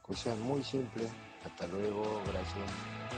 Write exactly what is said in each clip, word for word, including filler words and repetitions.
que sean muy simples. Hasta luego, gracias.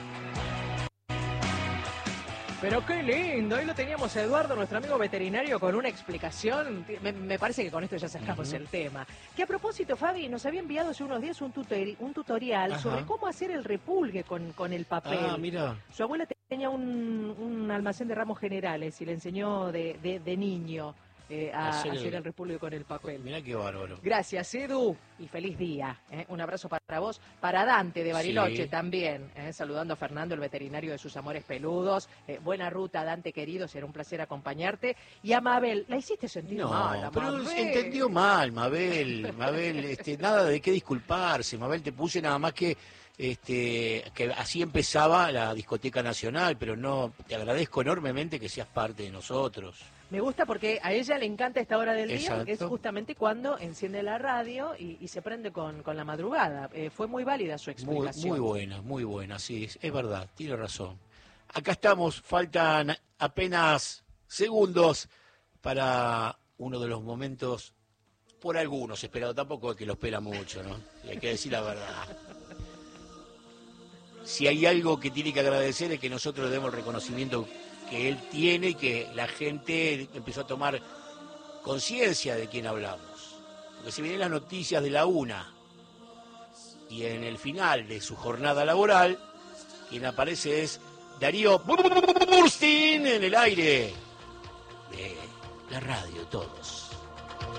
Pero qué lindo, ahí lo teníamos a Eduardo, nuestro amigo veterinario, con una explicación. Me, me parece que con esto ya sacamos uh-huh. el tema. Que a propósito, Fabi, nos había enviado hace unos días un, tutori un tutorial Ajá. sobre cómo hacer el repulgue con, con el papel. Ah, mira. Su abuela tenía un, un almacén de ramos generales y le enseñó de, de, de niño eh, a hacer, hacer el repulgue con el papel. Mirá qué bárbaro. Gracias, Edu, y feliz día. ¿eh? Un abrazo para vos, para Dante de Bariloche sí. también, ¿eh? saludando a Fernando, el veterinario de sus amores peludos. Eh, buena ruta, Dante querido, será un placer acompañarte. Y a Mabel, la hiciste sentir no, mal, a pero Mabel. se entendió mal, Mabel. Mabel, este, nada de qué disculparse. Mabel, te puse nada más que... Este, que así empezaba la Discoteca Nacional, pero no, te agradezco enormemente que seas parte de nosotros. Me gusta porque a ella le encanta esta hora del Exacto. día, porque es justamente cuando enciende la radio y, y se prende con, con la madrugada. Eh, fue muy válida su explicación. Muy, muy buena, muy buena, sí, es, es verdad, tiene razón. Acá estamos, faltan apenas segundos para uno de los momentos, por algunos esperado, tampoco es que lo espera mucho, ¿no? Y hay que decir la verdad. Si hay algo que tiene que agradecer es que nosotros le demos el reconocimiento que él tiene y que la gente empezó a tomar conciencia de quién hablamos. Porque si vienen las noticias de la una y en el final de su jornada laboral, quien aparece es Darío Burstin en el aire de la radio, todos.